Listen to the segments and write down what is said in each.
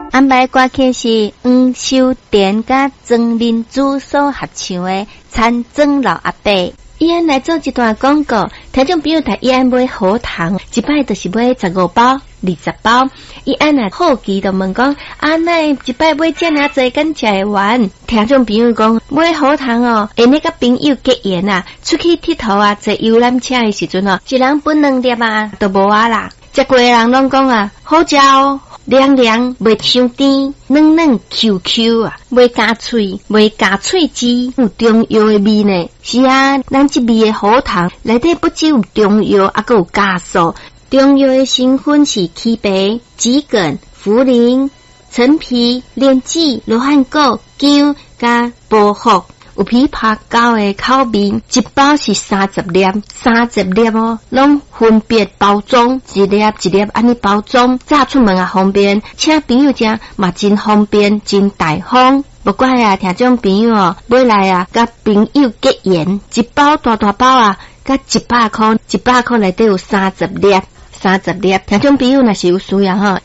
安排歌曲是黄秀莲甲庄林子所合唱的《田庄老阿伯》。伊安来做一段广告，听众朋友台伊安买好糖，一摆就是买15包、20包。伊安来好奇就问讲，那一摆买这么多，敢食会完？听众朋友讲，买好糖哦，会那个朋友结缘啊，出去佚佗啊，坐游览车的时阵哦，一人分2粒啊，都无啊啦。食过的人拢讲啊，好食哦。凉凉，袂伤甜，软软 QQ 啊，袂加脆，袂加脆枝，有中药的味呢。是啊，咱这味的好糖，内底不只有中药，还佫有酵素。中药的成分是枇杷、桔梗、茯苓、陈皮、莲子、罗汉果、姜加薄荷。有枇杷膏的口味，一包是30粒，30粒哦，拢分别包装，一粒一粒安尼包装，炸出门也方便，请朋友食嘛真方便，真大方。不怪啊，听众朋友哦，买来啊，甲朋友结缘，一包大大包啊，甲100块，100块内底有30粒。30粒，听众朋友若是有需要哈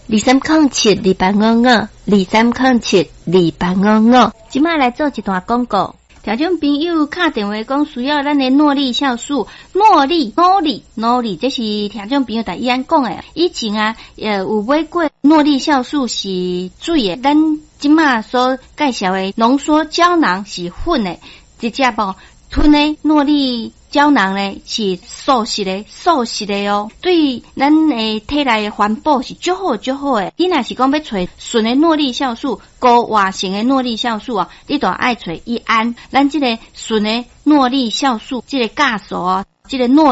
，23072855，23072855，即摆来做一段广告。听众朋友打电话讲需要咱的诺丽酵素，诺丽，这是听众朋友在伊安讲的。以前啊，有买过诺丽酵素是水的，咱即摆所介绍的浓缩胶囊是粉的，一只包吞的诺丽胶囊呢是素食的哦，对咱的体内的环保是足好的。你若是讲要找纯的诺丽酵素、高活性的诺丽酵素啊，你就爱找伊安。咱这个纯的诺丽酵素，这个酵素啊，这个诺